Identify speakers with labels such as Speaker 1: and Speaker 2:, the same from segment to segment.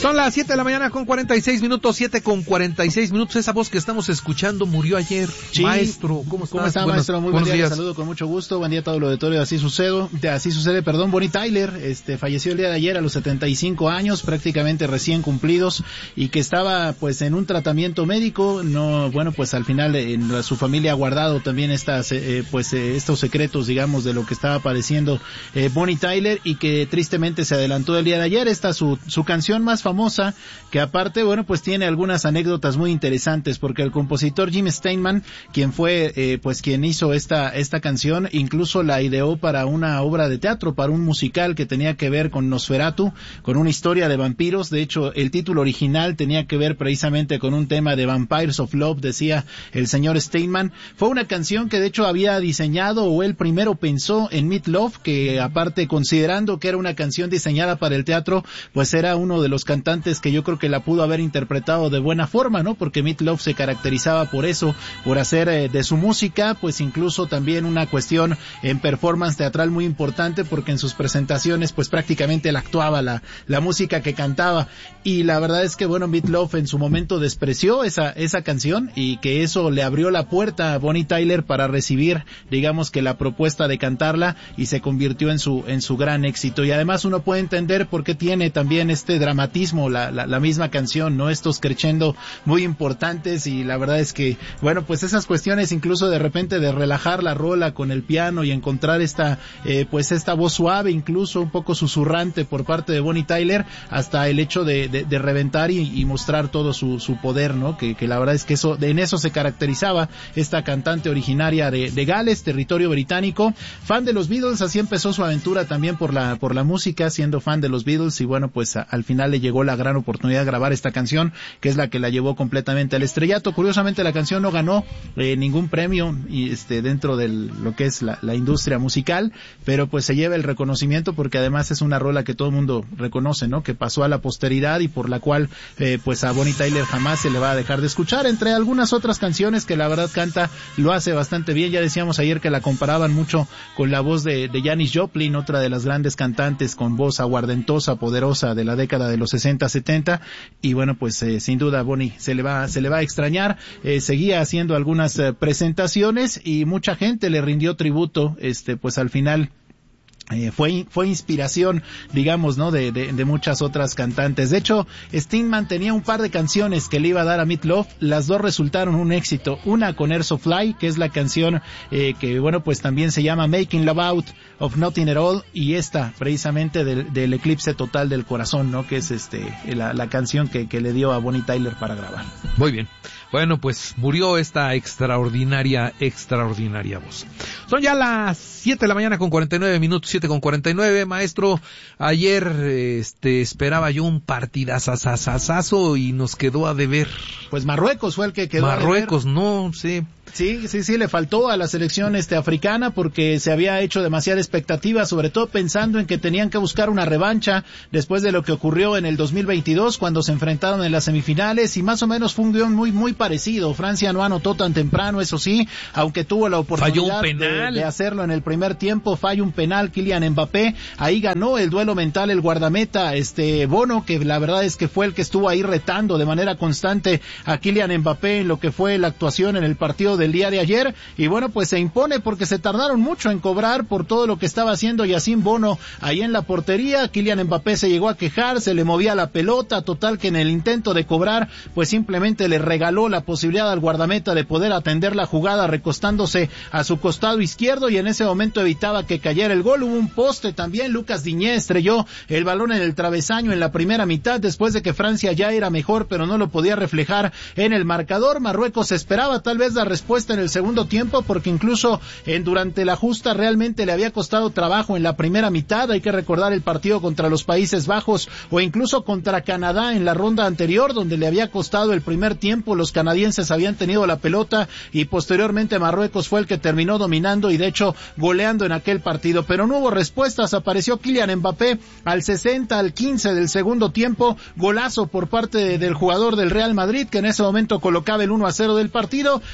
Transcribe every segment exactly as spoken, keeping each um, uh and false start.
Speaker 1: Son las siete de la mañana con cuarenta y seis minutos, siete con cuarenta y seis minutos. Esa voz que estamos escuchando murió ayer.
Speaker 2: Sí.
Speaker 1: Maestro, ¿cómo está?
Speaker 2: ¿Cómo está,
Speaker 1: Buenos,
Speaker 2: maestro? Muy buen día,
Speaker 1: días.
Speaker 2: le saludo con mucho gusto. Buen día a todo el auditorio de Así Sucede, de Así Sucede, perdón. Bonnie Tyler, este, falleció el día de ayer a los setenta y cinco años, prácticamente recién cumplidos, y que estaba, pues, en un tratamiento médico. No, bueno, pues, al final, en la, su familia ha guardado también estas, eh, pues, eh, estos secretos, digamos, de lo que estaba padeciendo eh, Bonnie Tyler, y que tristemente se adelantó el día de ayer. Esta su, su canción más famosa, que aparte, bueno, pues tiene algunas anécdotas muy interesantes, porque el compositor Jim Steinman, quien fue, eh, pues quien hizo esta, esta canción, incluso la ideó para una obra de teatro, para un musical que tenía que ver con Nosferatu, con una historia de vampiros. De hecho, el título original tenía que ver precisamente con un tema de Vampires of Love, decía el señor Steinman. Fue una canción que de hecho había diseñado, o él primero pensó en Meat Loaf, que aparte, considerando que era una canción diseñada para el teatro, pues era uno de los cantantes que yo creo que la pudo haber interpretado de buena forma, ¿no? Porque Meat Loaf se caracterizaba por eso, por hacer eh, de su música, pues incluso también una cuestión en performance teatral muy importante, porque en sus presentaciones, pues prácticamente él actuaba la, la música que cantaba. Y la verdad es que, bueno, Meat Loaf en su momento despreció esa, esa canción, y que eso le abrió la puerta a Bonnie Tyler para recibir, digamos que la propuesta de cantarla, y se convirtió en su, en su gran éxito. Y además uno puede entender por qué tiene también este dramatismo la, la, la misma canción, ¿no? Estos crescendo muy importantes, y la verdad es que, bueno, pues esas cuestiones incluso de repente de relajar la rola con el piano y encontrar esta, eh, pues esta voz suave, incluso un poco susurrante por parte de Bonnie Tyler, hasta el hecho de, de, de reventar y, y mostrar todo su, su poder, ¿no? Que, que la verdad es que eso, de, en eso se caracterizaba esta cantante originaria de, de Gales, territorio británico, fan de los Beatles. Así empezó su aventura también por la, por la música, siendo fan de los Beatles, y bueno, pues a, al final le llegó la gran oportunidad de grabar esta canción, que es la que la llevó completamente al estrellato. Curiosamente, la canción no ganó eh, ningún premio y este dentro de lo que es la, la industria musical, pero pues se lleva el reconocimiento, porque además es una rola que todo el mundo reconoce, ¿no? Que pasó a la posteridad, y por la cual eh, pues a Bonnie Tyler jamás se le va a dejar de escuchar, entre algunas otras canciones que la verdad canta, lo hace bastante bien. Ya decíamos ayer que la comparaban mucho con la voz de, de Janis Joplin, otra de las grandes cantantes con voz aguardentosa, poderosa de la década de los sesenta, setenta, y bueno, pues eh, sin duda Bonnie se le va, se le va a extrañar. Eh, seguía haciendo algunas eh, presentaciones, y mucha gente le rindió tributo, este, pues al final Eh, fue fue inspiración, digamos, ¿no? De, de, de muchas otras cantantes. De hecho, Steinman tenía un par de canciones que le iba a dar a Meat Loaf. Las dos resultaron un éxito. Una con Air So Fly, que es la canción eh, que, bueno, pues también se llama Making Love Out of Nothing at All, y esta, precisamente, del, del eclipse total del corazón, ¿no? Que es este la, la canción que, que le dio a Bonnie Tyler para grabar.
Speaker 1: Muy bien. Bueno, pues murió esta extraordinaria, extraordinaria voz. Son ya las siete de la mañana con cuarenta y nueve minutos, siete con cuarenta y nueve. Maestro, ayer este esperaba yo un partidazazazazo y nos quedó a deber.
Speaker 2: Pues Marruecos fue el que quedó
Speaker 1: Marruecos,
Speaker 2: a deber.
Speaker 1: no, sí.
Speaker 2: Sí, sí, sí, le faltó a la selección este africana, porque se había hecho demasiada expectativa, sobre todo pensando en que tenían que buscar una revancha después de lo que ocurrió en el dos mil veintidós, cuando se enfrentaron en las semifinales, y más o menos fue un guión muy, muy parecido. Francia no anotó tan temprano, eso sí, aunque tuvo la oportunidad de, de hacerlo en el primer tiempo. Falló un penal Kylian Mbappé, ahí ganó el duelo mental el guardameta este Bono, que la verdad es que fue el que estuvo ahí retando de manera constante a Kylian Mbappé en lo que fue la actuación en el partido del día de ayer, y bueno, pues se impone, porque se tardaron mucho en cobrar por todo lo que estaba haciendo Yacine Bono ahí en la portería. Kylian Mbappé se llegó a quejar, se le movía la pelota, total que en el intento de cobrar, pues simplemente le regaló la posibilidad al guardameta de poder atender la jugada recostándose a su costado izquierdo, y en ese momento evitaba que cayera el gol. Hubo un poste también, Lucas Diñé estrelló el balón en el travesaño en la primera mitad, después de que Francia ya era mejor, pero no lo podía reflejar en el marcador. Marruecos esperaba tal vez la respuesta en el segundo tiempo, porque incluso en durante la justa realmente le había costado trabajo en la primera mitad. Hay que recordar el partido contra los Países Bajos, o incluso contra Canadá en la ronda anterior, donde le había costado el primer tiempo. Los canadienses habían tenido la pelota, y posteriormente Marruecos fue el que terminó dominando y de hecho goleando en aquel partido, pero no hubo respuestas. Apareció Kylian Mbappé al sesenta, al quince del segundo tiempo, golazo por parte de, del jugador del Real Madrid, que en ese momento colocaba el uno a cero del partido, y Ousmane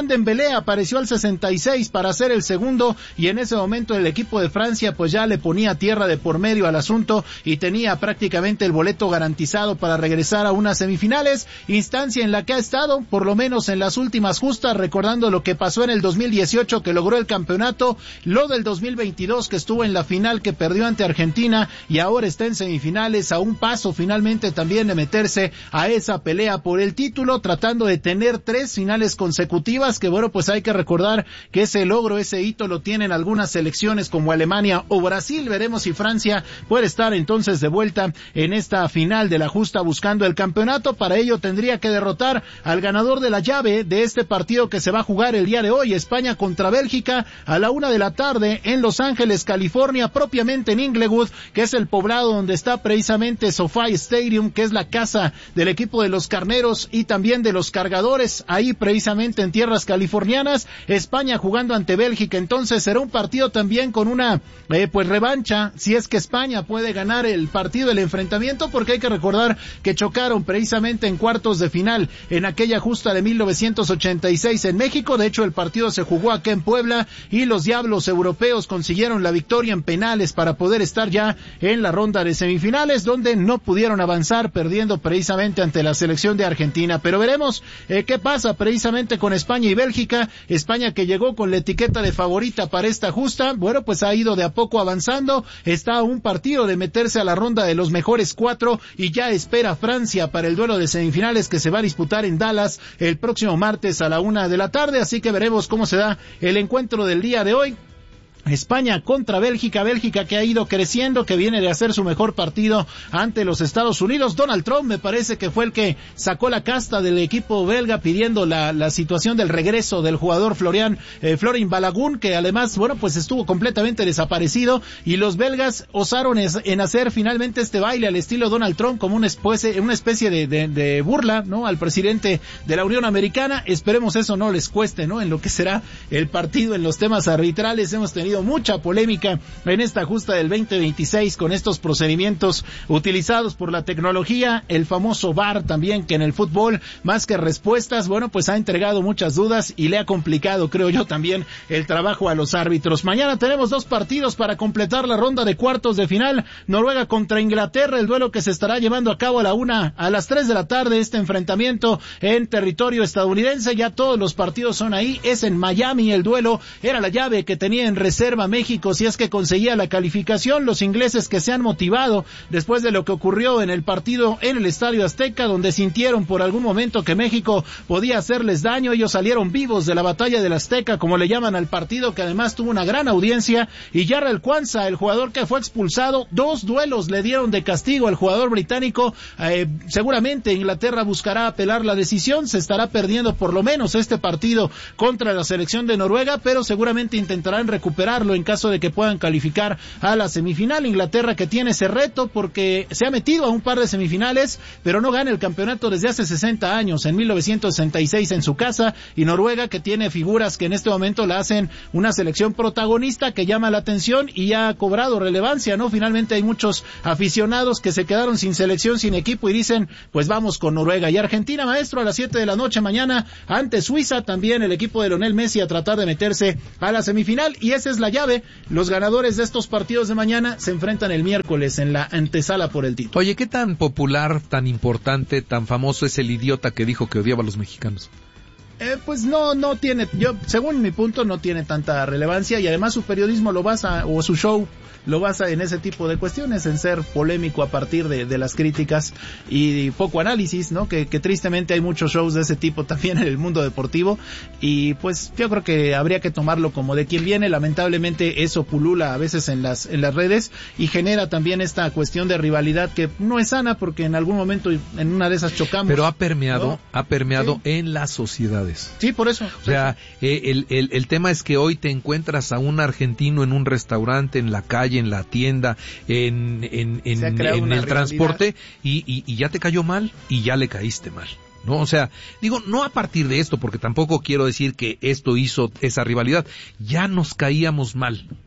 Speaker 2: Ousmane Dembélé apareció al sesenta y seis para hacer el segundo, y en ese momento el equipo de Francia pues ya le ponía tierra de por medio al asunto y tenía prácticamente el boleto garantizado para regresar a unas semifinales, instancia en la que ha estado por lo menos en las últimas justas, recordando lo que pasó en el dos mil dieciocho, que logró el campeonato, lo del dos mil veintidós, que estuvo en la final, que perdió ante Argentina, y ahora está en semifinales, a un paso finalmente también de meterse a esa pelea por el título, tratando de tener tres finales consecutivas, que bueno, pues hay que recordar que ese logro, ese hito lo tienen algunas selecciones como Alemania o Brasil. Veremos si Francia puede estar entonces de vuelta en esta final de la justa buscando el campeonato. Para ello tendría que derrotar al ganador de la llave de este partido que se va a jugar el día de hoy, España contra Bélgica, a la una de la tarde en Los Ángeles, California, propiamente en Inglewood, que es el poblado donde está precisamente SoFi Stadium, que es la casa del equipo de los Carneros y también de los Cargadores, ahí precisamente en tierras californianas. España jugando ante Bélgica, entonces será un partido también con una eh, pues revancha, si es que España puede ganar el partido, el enfrentamiento, porque hay que recordar que chocaron precisamente en cuartos de final en aquella justa de mil novecientos ochenta y seis en México. De hecho, el partido se jugó acá en Puebla y los Diablos europeos consiguieron la victoria en penales para poder estar ya en la ronda de semifinales, donde no pudieron avanzar, perdiendo precisamente ante la selección de Argentina. Pero veremos eh, qué pasa precisamente con España y Bélgica. España, que llegó con la etiqueta de favorita para esta justa, bueno, pues ha ido de a poco avanzando, está a un partido de meterse a la ronda de los mejores cuatro, y ya espera Francia para el duelo de semifinales que se va a disputar en Dallas el próximo martes a la una de la tarde, así que veremos cómo se da el encuentro del día de hoy. España contra Bélgica, Bélgica que ha ido creciendo, que viene de hacer su mejor partido ante los Estados Unidos. Donald Trump me parece que fue el que sacó la casta del equipo belga pidiendo la, la situación del regreso del jugador Florian, eh, Florin Balogun, que además, bueno, pues estuvo completamente desaparecido, y los belgas osaron es, en hacer finalmente este baile al estilo Donald Trump como una especie, una especie de, de, de burla, ¿no?, al presidente de la Unión Americana. Esperemos eso no les cueste, ¿no?, en lo que será el partido. En los temas arbitrales hemos tenido mucha polémica en esta justa del veinte veintiséis con estos procedimientos utilizados por la tecnología, el famoso V A R también, que en el fútbol, más que respuestas, bueno, pues ha entregado muchas dudas y le ha complicado, creo yo, también el trabajo a los árbitros. Mañana tenemos dos partidos para completar la ronda de cuartos de final. Noruega contra Inglaterra, el duelo que se estará llevando a cabo a la una, a las tres de la tarde, este enfrentamiento en territorio estadounidense. Ya todos los partidos son ahí, es en Miami el duelo, era la llave que tenía en reserva México si es que conseguía la calificación. Los ingleses, que se han motivado después de lo que ocurrió en el partido en el Estadio Azteca, donde sintieron por algún momento que México podía hacerles daño, ellos salieron vivos de la batalla del Azteca, como le llaman al partido, que además tuvo una gran audiencia. Y Jarrell Quansah, el jugador que fue expulsado, dos duelos le dieron de castigo al jugador británico. Eh, seguramente Inglaterra buscará apelar la decisión, se estará perdiendo por lo menos este partido contra la selección de Noruega, pero seguramente intentarán recuperar en caso de que puedan calificar a la semifinal. Inglaterra, que tiene ese reto porque se ha metido a un par de semifinales, pero no gana el campeonato desde hace sesenta años, en mil novecientos sesenta y seis en su casa. Y Noruega, que tiene figuras que en este momento la hacen una selección protagonista que llama la atención y ha cobrado relevancia, ¿no? Finalmente hay muchos aficionados que se quedaron sin selección, sin equipo, y dicen, pues vamos con Noruega. Y Argentina, maestro, a las siete de la noche mañana ante Suiza, también el equipo de Lionel Messi a tratar de meterse a la semifinal, y esa es la llave. Los ganadores de estos partidos de mañana se enfrentan el miércoles en la antesala por el título.
Speaker 1: Oye, ¿qué tan popular, tan importante, tan famoso es el idiota que dijo que odiaba a los mexicanos?
Speaker 2: Eh, pues no, no tiene, yo, según mi punto, no tiene tanta relevancia, y además su periodismo lo basa, o su show lo basa en ese tipo de cuestiones, en ser polémico a partir de, de las críticas y poco análisis, ¿no? Que, que tristemente hay muchos shows de ese tipo también en el mundo deportivo, y pues yo creo que habría que tomarlo como de quien viene. Lamentablemente eso pulula a veces en las en las redes y genera también esta cuestión de rivalidad que no es sana, porque en algún momento en una de esas chocamos.
Speaker 1: Pero ha permeado,
Speaker 2: ¿no?
Speaker 1: ha permeado
Speaker 2: Sí.
Speaker 1: en las sociedades.
Speaker 2: Sí, por eso.
Speaker 1: O sea, eh, el, el, el tema es que hoy te encuentras a un argentino en un restaurante, en la calle, en la tienda, en, en, en, en el
Speaker 2: rivalidad.
Speaker 1: transporte, y, y, y ya te cayó mal y ya le caíste mal, ¿no? O sea, digo, no a partir de esto, porque tampoco quiero decir que esto hizo esa rivalidad, ya nos caíamos mal.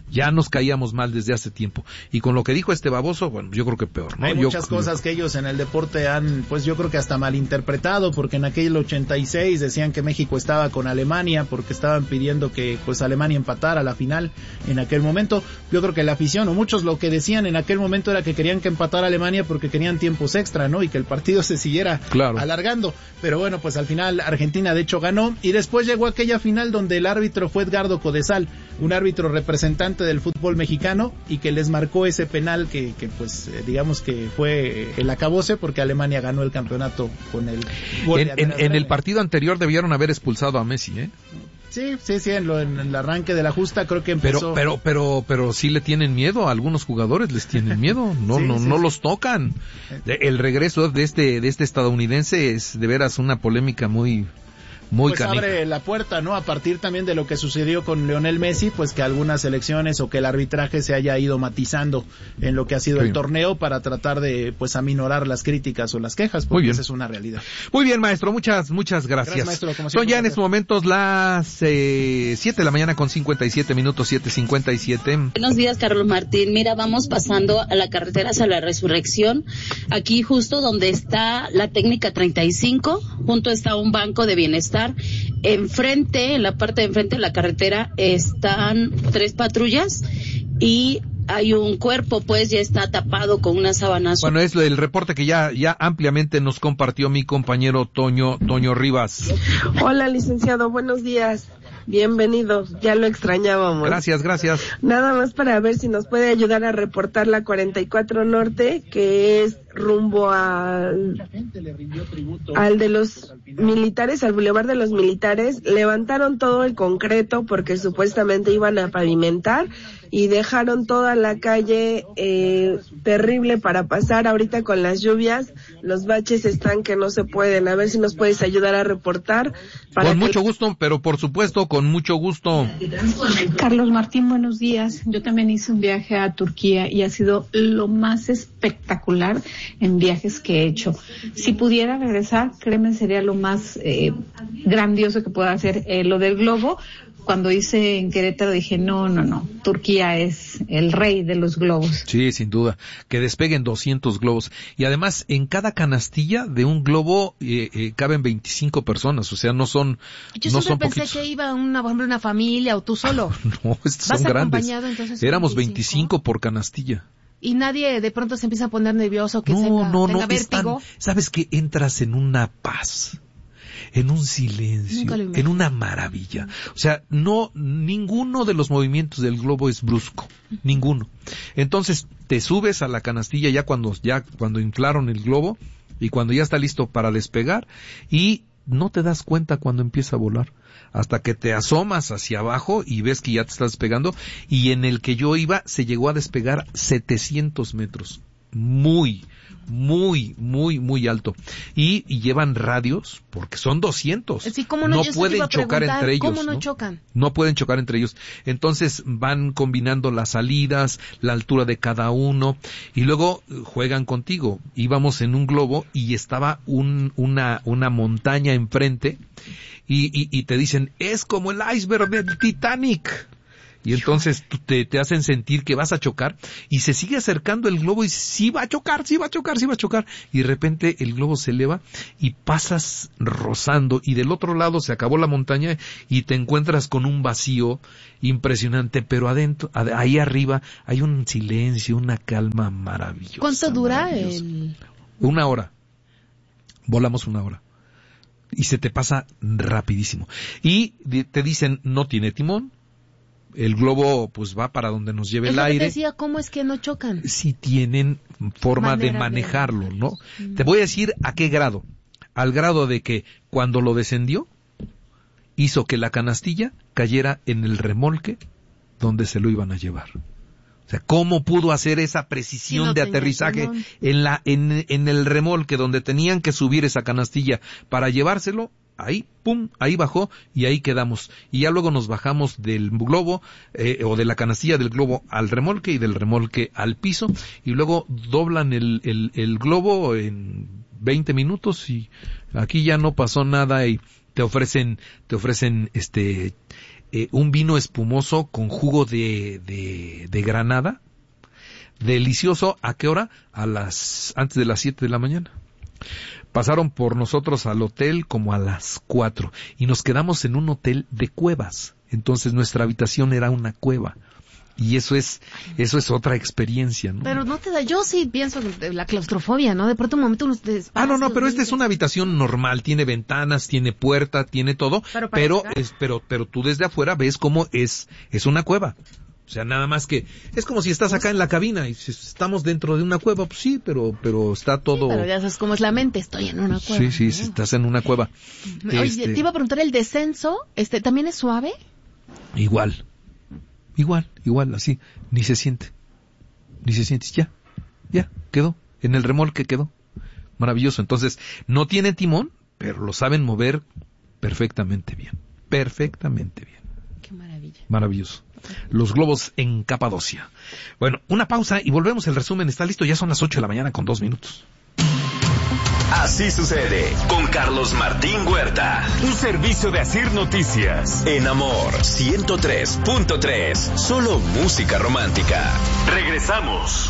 Speaker 1: Ya nos caíamos mal desde hace tiempo. Y con lo que dijo este baboso, bueno, yo creo que peor, ¿no?
Speaker 2: Hay
Speaker 1: yo,
Speaker 2: muchas cosas que ellos en el deporte han, pues yo creo que hasta malinterpretado, porque en aquel ochenta y seis decían que México estaba con Alemania, porque estaban pidiendo que pues Alemania empatara la final en aquel momento. Yo creo que la afición, o muchos lo que decían en aquel momento era que querían que empatara Alemania porque querían tiempos extra, ¿no? Y que el partido se siguiera
Speaker 1: claro.
Speaker 2: alargando. Pero bueno, pues al final Argentina de hecho ganó, y después llegó aquella final donde el árbitro fue Edgardo Codesal, un árbitro representante del fútbol mexicano, y que les marcó ese penal que, que pues eh, digamos que fue el acabose, porque Alemania ganó el campeonato con el gol
Speaker 1: en,
Speaker 2: de
Speaker 1: en, en el partido anterior debieron haber expulsado a Messi, ¿eh?
Speaker 2: Sí, sí, sí, en, lo, en el arranque de la justa creo que empezó.
Speaker 1: Pero, pero, pero, pero sí le tienen miedo a algunos jugadores, les tienen miedo, no,
Speaker 2: sí,
Speaker 1: no,
Speaker 2: sí,
Speaker 1: no
Speaker 2: sí.
Speaker 1: los tocan. El regreso de este, de este estadounidense es de veras una polémica muy, muy
Speaker 2: pues
Speaker 1: canija.
Speaker 2: Abre la puerta, ¿no? A partir también de lo que sucedió con Lionel Messi, pues que algunas selecciones o que el arbitraje se haya ido matizando en lo que ha sido
Speaker 1: sí.
Speaker 2: el torneo para tratar de pues aminorar las críticas o las quejas, porque esa es una realidad.
Speaker 1: Muy bien, maestro, muchas, muchas gracias.
Speaker 2: Gracias, maestro. Como
Speaker 1: Son
Speaker 2: siempre,
Speaker 1: ya en
Speaker 2: gracias.
Speaker 1: estos momentos las eh, siete de la mañana con cincuenta y siete minutos, siete cincuenta y siete.
Speaker 3: Buenos días, Carlos Martín. Mira, vamos pasando a la carretera hacia la Resurrección, aquí justo donde está la técnica treinta y cinco, junto está un banco de bienestar. Enfrente, en la parte de enfrente de la carretera, están tres patrullas y hay un cuerpo, pues ya está tapado con una sábana azul.
Speaker 1: Bueno, es el reporte que ya, ya ampliamente nos compartió mi compañero Toño, Toño Rivas.
Speaker 4: Hola, licenciado, buenos días. Bienvenidos, ya lo extrañábamos.
Speaker 1: Gracias, gracias.
Speaker 4: Nada más para ver si nos puede ayudar a reportar la cuarenta y cuatro Norte, que es rumbo al, al de los militares, al Boulevard de los Militares. Levantaron todo el concreto porque supuestamente iban a pavimentar y dejaron toda la calle eh, terrible para pasar. Ahorita con las lluvias, los baches están que no se pueden. A ver si nos puedes ayudar a reportar. Para
Speaker 1: con
Speaker 4: que...
Speaker 1: mucho gusto, pero por supuesto, con mucho gusto.
Speaker 5: Carlos Martín, buenos días. Yo también hice un viaje a Turquía y ha sido lo más espectacular en viajes que he hecho. Si pudiera regresar, créeme, sería lo más eh, grandioso que pueda hacer. Eh, lo del globo, cuando hice en Querétaro dije, no, no, no, Turquía es el rey de los globos.
Speaker 1: Sí, sin duda, que despeguen doscientos globos. Y además, en cada canastilla de un globo eh, eh, caben veinticinco personas, o sea, no son
Speaker 6: Yo
Speaker 1: no
Speaker 6: siempre
Speaker 1: son
Speaker 6: pensé
Speaker 1: poquitos.
Speaker 6: que iba una, por ejemplo, una familia o tú solo.
Speaker 1: No, estos
Speaker 6: ¿Vas
Speaker 1: son grandes.
Speaker 6: acompañado, entonces, son
Speaker 1: Éramos
Speaker 6: veinticinco?
Speaker 1: veinticinco por canastilla.
Speaker 6: Y nadie de pronto se empieza a poner nervioso, que
Speaker 1: No,
Speaker 6: tenga,
Speaker 1: no,
Speaker 6: tenga
Speaker 1: no,
Speaker 6: vértigo.
Speaker 1: están, sabes que entras en una paz, en un silencio, en una maravilla. O sea, no, ninguno de los movimientos del globo es brusco, ninguno. Entonces, te subes a la canastilla ya cuando, ya cuando inflaron el globo y cuando ya está listo para despegar, y no te das cuenta cuando empieza a volar, hasta que te asomas hacia abajo y ves que ya te estás despegando. Y en el que yo iba se llegó a despegar setecientos metros. Muy, muy, muy, muy alto. Y, y llevan radios, porque son doscientos.
Speaker 6: Sí, ¿cómo no?
Speaker 1: No
Speaker 6: Yo te
Speaker 1: pueden
Speaker 6: iba a
Speaker 1: chocar
Speaker 6: preguntar,
Speaker 1: entre ellos.
Speaker 6: ¿cómo no,
Speaker 1: ¿no?
Speaker 6: chocan?
Speaker 1: No pueden chocar entre ellos. Entonces van combinando las salidas, la altura de cada uno, y luego juegan contigo. Íbamos en un globo y estaba un, una, una montaña enfrente, y, y, y te dicen, es como el iceberg del Titanic. Y entonces te, te hacen sentir que vas a chocar, y se sigue acercando el globo y sí va a chocar, sí va a chocar, sí va a chocar. Y de repente el globo se eleva y pasas rozando, y del otro lado se acabó la montaña y te encuentras con un vacío impresionante, pero adentro, ahí arriba hay un silencio, una calma maravillosa.
Speaker 6: ¿Cuánto dura
Speaker 1: maravillosa.
Speaker 6: el...?
Speaker 1: Una hora. Volamos una hora. Y se te pasa rapidísimo. Y te dicen, no tiene timón. El globo pues va para donde nos lleve
Speaker 6: Es
Speaker 1: el
Speaker 6: lo que
Speaker 1: aire.
Speaker 6: te decía, ¿cómo es que no chocan?
Speaker 1: Si tienen forma
Speaker 6: Manera
Speaker 1: de manejarlo,
Speaker 6: de...
Speaker 1: ¿no?
Speaker 6: Mm.
Speaker 1: Te voy a decir a qué grado. Al grado de que cuando lo descendió, hizo que la canastilla cayera en el remolque donde se lo iban a llevar. O sea, ¿cómo pudo hacer esa precisión
Speaker 6: Sí, no
Speaker 1: de
Speaker 6: tenía
Speaker 1: aterrizaje
Speaker 6: timón.
Speaker 1: en la en, en el remolque donde tenían que subir esa canastilla para llevárselo? Ahí, pum, ahí bajó y ahí quedamos. Y ya luego nos bajamos del globo, eh, o de la canastilla del globo al remolque y del remolque al piso, y luego doblan el, el, el globo en veinte minutos y aquí ya no pasó nada, y te ofrecen, te ofrecen este eh, un vino espumoso con jugo de, de, de granada, delicioso. ¿A qué hora? A las, antes de las siete de la mañana. Pasaron por nosotros al hotel como a las cuatro y nos quedamos en un hotel de cuevas. Entonces nuestra habitación era una cueva. Y eso es, eso es otra experiencia, ¿no?
Speaker 6: Pero no te da, yo sí pienso en la claustrofobia, ¿no? De pronto un momento unos espacios.
Speaker 1: Ah, no, no, pero esta es una habitación normal, tiene ventanas, tiene puerta, tiene todo, pero, pero es, pero, pero tú desde afuera ves cómo es, es una cueva. O sea, nada más que, es como si estás acá en la cabina y si estamos dentro de una cueva, pues sí, pero, pero está todo.
Speaker 6: Sí, pero ya sabes cómo es la mente, estoy en una cueva.
Speaker 1: Sí, sí, sí, estás en una cueva.
Speaker 6: Oye,
Speaker 1: este...
Speaker 6: te iba a preguntar, ¿el descenso, este, también es suave?
Speaker 1: Igual. Igual, igual, así, ni se siente, ni se siente, ya, ya, quedó, en el remolque quedó, maravilloso. Entonces, no tiene timón, pero lo saben mover perfectamente bien, perfectamente bien.
Speaker 6: Qué maravilla.
Speaker 1: Maravilloso. Los globos en Capadocia. Bueno, una pausa y volvemos, el resumen está listo, ya son las ocho de la mañana con dos minutos.
Speaker 7: Así sucede con Carlos Martín Huerta.
Speaker 8: Un servicio de Asir Noticias.
Speaker 7: En Amor ciento tres punto tres. Solo música romántica.
Speaker 8: Regresamos.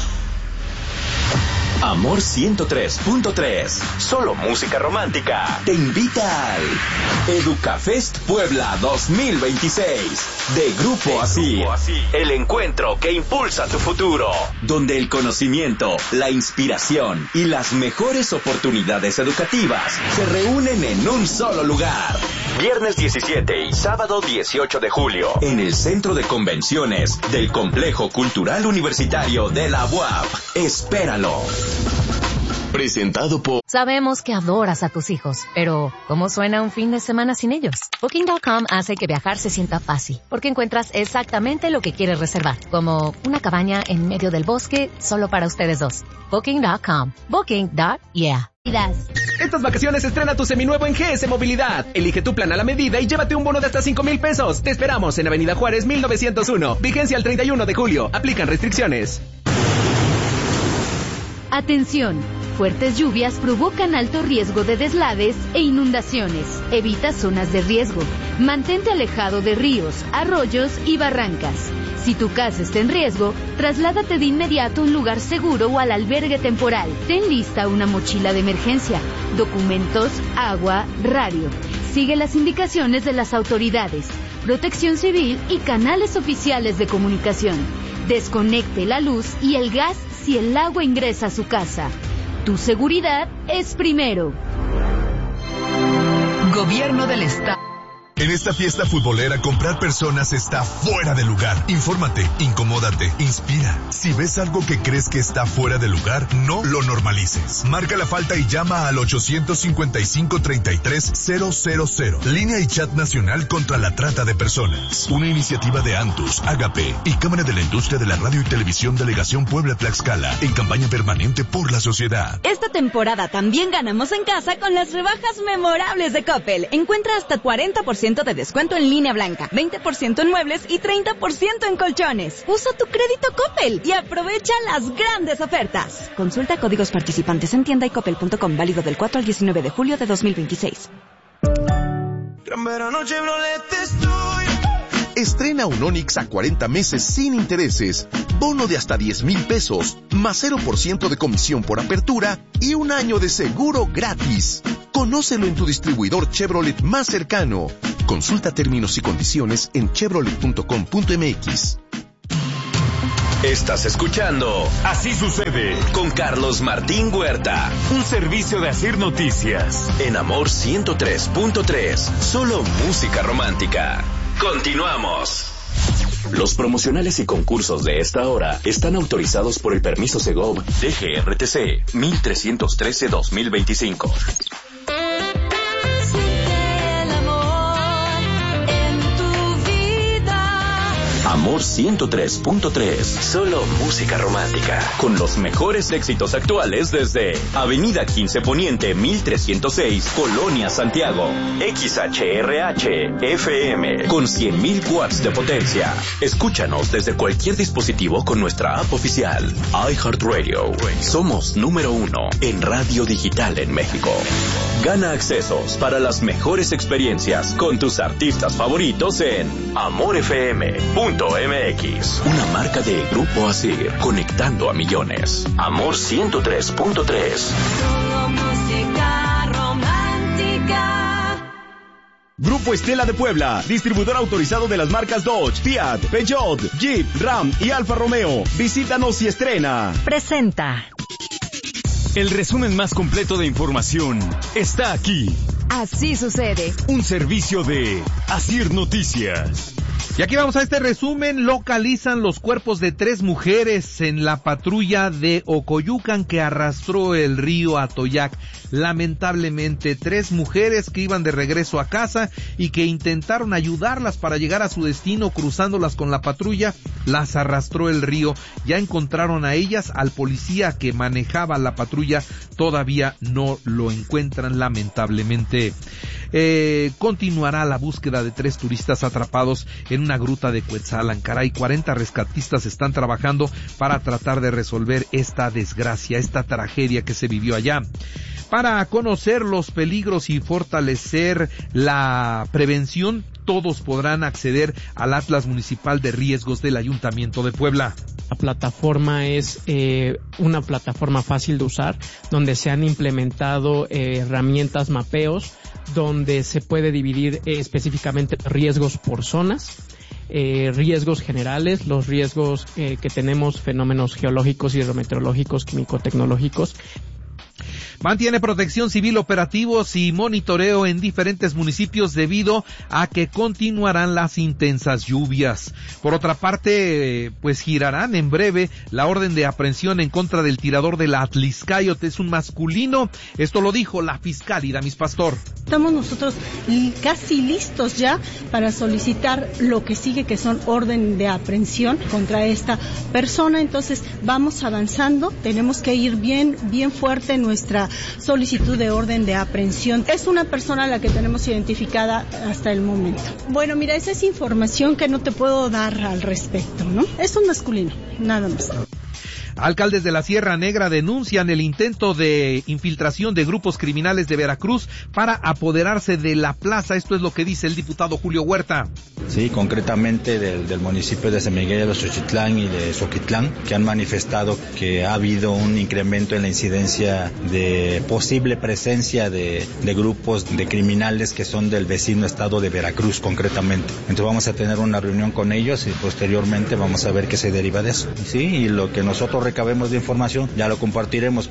Speaker 7: Amor ciento tres punto tres. Solo música romántica. Te invita al Educafest Puebla dos mil veintiséis. De Grupo Así. El encuentro que impulsa tu futuro. Donde el conocimiento, la inspiración y las mejores oportunidades educativas se reúnen en un solo lugar. Viernes diecisiete y sábado dieciocho de julio. En el Centro de Convenciones del Complejo Cultural Universitario de la U A P. Espéralo. Presentado por...
Speaker 9: Sabemos que adoras a tus hijos, pero ¿cómo suena un fin de semana sin ellos? Booking punto com hace que viajar se sienta fácil, porque encuentras exactamente lo que quieres reservar, como una cabaña en medio del bosque solo para ustedes dos. Booking punto com. Booking. Yeah.
Speaker 10: Estas vacaciones estrena tu seminuevo en G S Movilidad. Elige tu plan a la medida y llévate un bono de hasta cinco mil pesos. Te esperamos en Avenida Juárez mil novecientos uno. Vigencia al treinta y uno de julio. Aplican restricciones.
Speaker 11: Atención. Fuertes lluvias provocan alto riesgo de deslaves e inundaciones. Evita zonas de riesgo. Mantente alejado de ríos, arroyos y barrancas. Si tu casa está en riesgo, trasládate de inmediato a un lugar seguro o al albergue temporal. Ten lista una mochila de emergencia, documentos, agua, radio. Sigue las indicaciones de las autoridades, Protección Civil y canales oficiales de comunicación. Desconecte la luz y el gas si el agua ingresa a su casa. Tu seguridad es primero.
Speaker 12: Gobierno del Estado.
Speaker 13: En esta fiesta futbolera, comprar personas está fuera de lugar. Infórmate, incomódate, inspira. Si ves algo que crees que está fuera de lugar, no lo normalices. Marca la falta y llama al ochocientos cincuenta y cinco, treinta y tres, cero cero cero. Línea y chat nacional contra la trata de personas. Una iniciativa de Antus, Agape y Cámara de la Industria de la Radio y Televisión Delegación Puebla-Tlaxcala, en campaña permanente por la sociedad.
Speaker 14: Esta temporada también ganamos en casa con las rebajas memorables de Coppel. Encuentra hasta cuarenta por ciento de descuento en línea blanca, veinte por ciento en muebles y treinta por ciento en colchones. Usa tu crédito Coppel y aprovecha las grandes ofertas. Consulta códigos participantes en tienda y coppel punto com, válido del cuatro al diecinueve de julio de dos mil veintiséis.
Speaker 15: Estrena un Onix a cuarenta meses sin intereses, bono de hasta diez mil pesos, más cero por ciento de comisión por apertura y un año de seguro gratis. Conócelo en tu distribuidor Chevrolet más cercano. Consulta términos y condiciones en chevrolet punto com punto m x.
Speaker 7: Estás escuchando
Speaker 8: Así Sucede
Speaker 7: con Carlos Martín Huerta.
Speaker 8: Un servicio de Asir Noticias.
Speaker 7: En Amor ciento tres punto tres. Solo música romántica. Continuamos. Los promocionales y concursos de esta hora están autorizados por el permiso Segov D G R T C mil trescientos trece dos mil veinticinco. Amor Amor ciento tres punto tres. Solo música romántica. Con los mejores éxitos actuales desde Avenida quince Poniente mil trescientos seis, Colonia Santiago. X H R H F M con cien mil watts de potencia. Escúchanos desde cualquier dispositivo con nuestra app oficial. iHeartRadio. Somos número uno en radio digital en México. Gana accesos para las mejores experiencias con tus artistas favoritos en amor f m punto m x. Una marca de Grupo Asir, conectando a millones. Amor ciento tres punto tres.
Speaker 12: Música romántica.
Speaker 8: Grupo Estela de Puebla, distribuidor autorizado de las marcas Dodge, Fiat, Peugeot, Jeep, Ram y Alfa Romeo. Visítanos y estrena.
Speaker 14: Presenta.
Speaker 8: El resumen más completo de información está aquí.
Speaker 14: Así sucede.
Speaker 8: Un servicio de Asir Noticias.
Speaker 1: Y aquí vamos a este resumen. Localizan los cuerpos de tres mujeres en la patrulla de Ocoyucan que arrastró el río Atoyac. Lamentablemente, tres mujeres que iban de regreso a casa y que intentaron ayudarlas para llegar a su destino cruzándolas con la patrulla, las arrastró el río. Ya encontraron a ellas, al policía que manejaba la patrulla todavía no lo encuentran, lamentablemente. Eh, continuará la búsqueda de tres turistas atrapados en una gruta de Cuetzalan. Caray, cuarenta rescatistas están trabajando para tratar de resolver esta desgracia, esta tragedia que se vivió allá. Para conocer los peligros y fortalecer la prevención, todos podrán acceder al Atlas Municipal de Riesgos del Ayuntamiento de Puebla.
Speaker 16: La plataforma es eh, una plataforma fácil de usar, donde se han implementado eh, herramientas mapeos, donde se puede dividir eh, específicamente riesgos por zonas, eh, riesgos generales, los riesgos eh, que tenemos, fenómenos geológicos, hidrometeorológicos, químico-tecnológicos.
Speaker 1: Mantiene protección civil, operativos y monitoreo en diferentes municipios debido a que continuarán las intensas lluvias. Por otra parte, pues girarán en breve la orden de aprehensión en contra del tirador de la Atliscáyotl. Es un masculino. Esto lo dijo la fiscal Iramis Pastor.
Speaker 17: Estamos nosotros casi listos ya para solicitar lo que sigue, que son orden de aprehensión contra esta persona. Entonces vamos avanzando. Tenemos que ir bien, bien fuerte en nuestra solicitud de orden de aprehensión. Es una persona a la que tenemos identificada hasta el momento. Bueno, mira, esa es información que no te puedo dar al respecto, ¿no? Es un masculino, nada más.
Speaker 1: Alcaldes de la Sierra Negra denuncian el intento de infiltración de grupos criminales de Veracruz para apoderarse de la plaza. Esto es lo que dice el diputado Julio Huerta.
Speaker 18: Sí, concretamente del, del municipio de San Miguel de Xochitlán y de Xoquitlán, que han manifestado que ha habido un incremento en la incidencia de posible presencia de, de grupos de criminales que son del vecino estado de Veracruz, concretamente. Entonces vamos a tener una reunión con ellos y posteriormente vamos a ver qué se deriva de eso. Sí, y lo que nosotros recabemos de información ya lo compartiremos.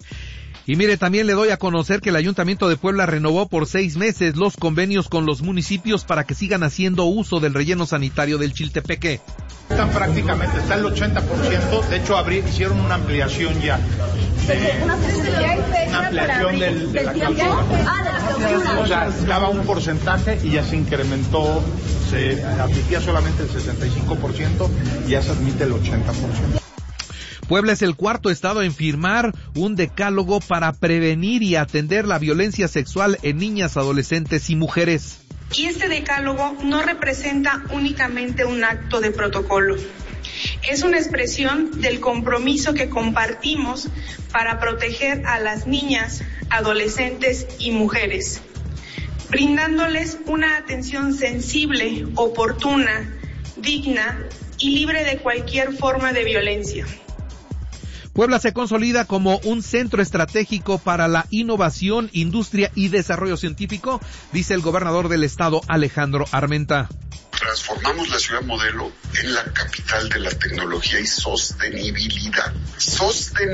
Speaker 1: Y mire, también le doy a conocer que el Ayuntamiento de Puebla renovó por seis meses los convenios con los municipios para que sigan haciendo uso del relleno sanitario del Chiltepeque.
Speaker 19: Están prácticamente, está el ochenta por ciento, de hecho abrí, hicieron una ampliación ya. De, una ampliación del, de la clausura. O sea, daba un porcentaje y ya se incrementó, se admitía solamente el sesenta y cinco por ciento y ya se admite el ochenta por ciento.
Speaker 1: Puebla es el cuarto estado en firmar un decálogo para prevenir y atender la violencia sexual en niñas, adolescentes y mujeres.
Speaker 20: Y este decálogo no representa únicamente un acto de protocolo. Es una expresión del compromiso que compartimos para proteger a las niñas, adolescentes y mujeres, brindándoles una atención sensible, oportuna, digna y libre de cualquier forma de violencia.
Speaker 1: Puebla se consolida como un centro estratégico para la innovación, industria y desarrollo científico, dice el gobernador del estado, Alejandro Armenta.
Speaker 21: Transformamos la ciudad modelo en la capital de la tecnología y sostenibilidad. Sostenibilidad.